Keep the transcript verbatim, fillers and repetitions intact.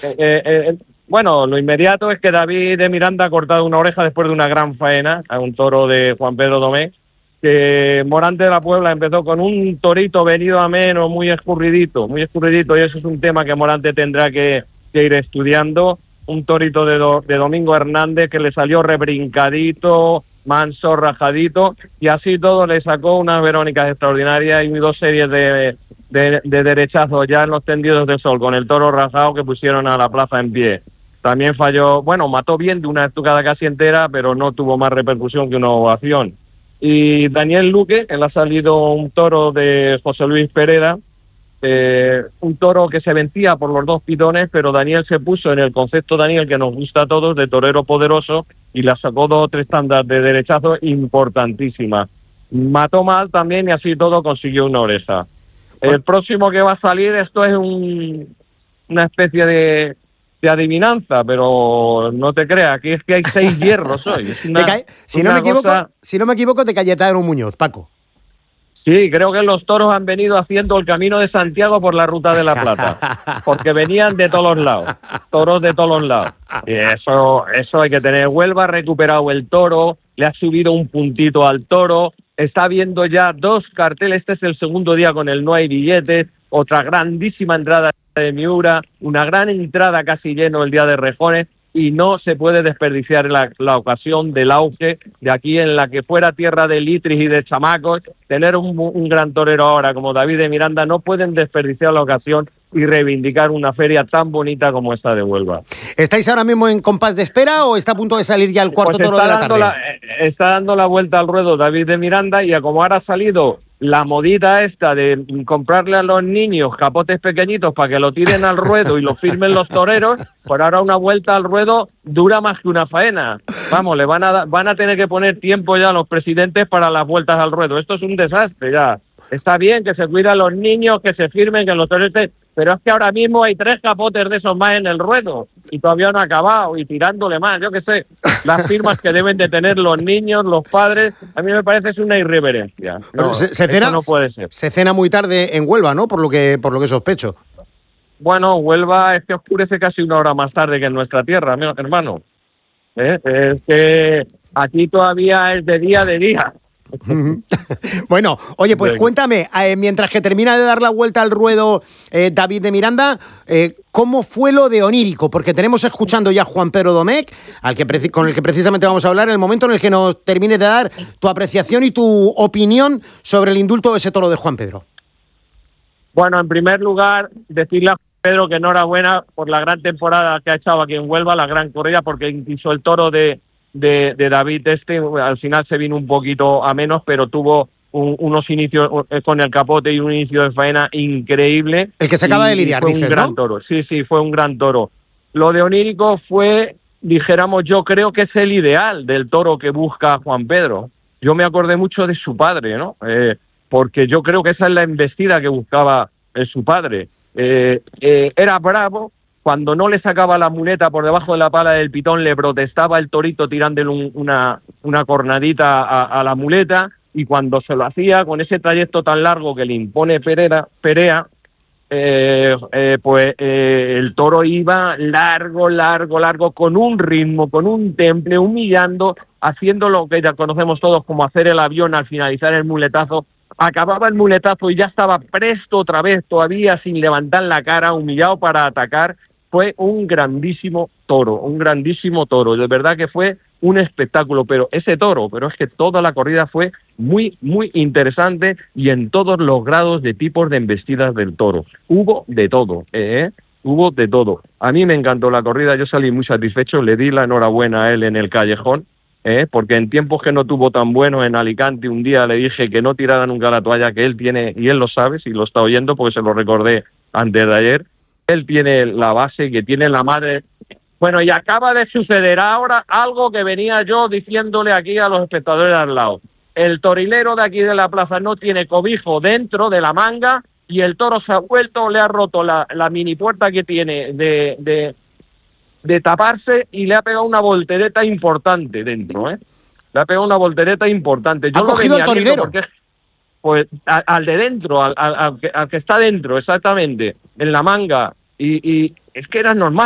Eh, eh, eh, bueno, lo inmediato es que David de Miranda ha cortado una oreja después de una gran faena a un toro de Juan Pedro Domecq, que Morante de la Puebla empezó con un torito venido a menos, muy escurridito, muy escurridito, y eso es un tema que Morante tendrá que, que ir estudiando. Un torito de, do, de Domingo Hernández que le salió rebrincadito, manso, rajadito, y así todo le sacó unas Verónicas extraordinarias y dos series de, de, de derechazos ya en los tendidos de sol, con el toro rajado que pusieron a la plaza en pie. También falló, bueno, mató bien de una estucada casi entera, pero no tuvo más repercusión que una ovación. Y Daniel Luque, él ha salido un toro de José Luis Pereda, eh, un toro que se vencía por los dos pidones, pero Daniel se puso en el concepto, Daniel, que nos gusta a todos, de torero poderoso, y la sacó dos o tres tandas de derechazo importantísimas. Mató mal también y así todo consiguió una oreja. El próximo que va a salir, esto es un, una especie de... de adivinanza, pero no te creas, que es que hay seis hierros hoy. Es una, cae, si, no me equivoco, cosa... si no me equivoco, de Cayetano Muñoz, Paco. Sí, creo que los toros han venido haciendo el camino de Santiago por la Ruta de la Plata, porque venían de todos los lados, toros de todos los lados. Y eso, eso hay que tener. Huelva ha recuperado el toro, le ha subido un puntito al toro, está viendo ya dos carteles, este es el segundo día con el no hay billetes, otra grandísima entrada de Miura, una gran entrada casi lleno el día de Rejones, y no se puede desperdiciar la, la ocasión del auge de aquí en la que fuera tierra de litris y de chamacos. Tener un, un gran torero ahora como David de Miranda, no pueden desperdiciar la ocasión y reivindicar una feria tan bonita como esta de Huelva. ¿Estáis ahora mismo en compás de espera o está a punto de salir ya el cuarto pues toro de la tarde? La, está dando la vuelta al ruedo David de Miranda, y a como ahora ha salido la modita esta de comprarle a los niños capotes pequeñitos para que lo tiren al ruedo y lo firmen los toreros, por ahora una vuelta al ruedo dura más que una faena. Vamos, le van a van a tener que poner tiempo ya a los presidentes para las vueltas al ruedo. Esto es un desastre ya. Está bien que se cuiden los niños, que se firmen, que los toreros... Pero es que ahora mismo hay tres capotes de esos más en el ruedo y todavía no ha acabado, y tirándole más, yo qué sé. Las firmas que deben de tener los niños, los padres, a mí me parece es una irreverencia. No, se, se cena, no puede ser. Se cena muy tarde en Huelva, ¿no? Por lo que por lo que sospecho. Bueno, Huelva es que oscurece casi una hora más tarde que en nuestra tierra, hermano. ¿Eh? Es que aquí todavía es de día de día. Bueno, oye, pues Venga. Cuéntame, eh, mientras que termina de dar la vuelta al ruedo eh, David de Miranda, eh, ¿cómo fue lo de Onírico? Porque tenemos escuchando ya a Juan Pedro Domecq, al que preci- con el que precisamente vamos a hablar, en el momento en el que nos termines de dar tu apreciación y tu opinión sobre el indulto de ese toro de Juan Pedro. Bueno, en primer lugar, decirle a Pedro que enhorabuena por la gran temporada que ha echado aquí en Huelva, la gran corrida, porque incluso el toro de De, de David este, al final se vino un poquito a menos, pero tuvo un, unos inicios con el capote y un inicio de faena increíble. El que se acaba de lidiar, fue dices, un gran ¿no? toro, sí, sí, fue un gran toro. Lo de Onírico fue, dijéramos, yo creo que es el ideal del toro que busca Juan Pedro. Yo me acordé mucho de su padre, ¿no? Eh, porque yo creo que esa es la embestida que buscaba eh, su padre. Eh, eh, era bravo. Cuando no le sacaba la muleta por debajo de la pala del pitón, le protestaba el torito tirándole un, una, una cornadita a, a la muleta, y cuando se lo hacía con ese trayecto tan largo que le impone Pereira, Perea, eh, eh, pues eh, el toro iba largo, largo, largo, con un ritmo, con un temple, humillando, haciendo lo que ya conocemos todos como hacer el avión al finalizar el muletazo. Acababa el muletazo y ya estaba presto otra vez, todavía sin levantar la cara, humillado para atacar. Fue un grandísimo toro, un grandísimo toro, de verdad que fue un espectáculo, pero ese toro, pero es que toda la corrida fue muy, muy interesante, y en todos los grados de tipos de embestidas del toro. Hubo de todo, ¿eh? Hubo de todo. A mí me encantó la corrida, yo salí muy satisfecho, le di la enhorabuena a él en el callejón, ¿eh? Porque en tiempos que no tuvo tan buenos en Alicante, un día le dije que no tirara nunca la toalla, que él tiene, y él lo sabe, si lo está oyendo, porque se lo recordé antes de ayer. Él tiene la base, que tiene la madre. Bueno, y acaba de suceder ahora algo que venía yo diciéndole aquí a los espectadores al lado. El torilero de aquí de la plaza no tiene cobijo dentro de la manga, y el toro se ha vuelto, le ha roto la, la mini puerta que tiene de, de, de taparse, y le ha pegado una voltereta importante dentro, ¿eh? Le ha pegado una voltereta importante. Yo ¿Ha cogido el torilero? Porque, pues a, al de dentro, al, al, al, que, al que está dentro, exactamente, en la manga, y, y es que era normal.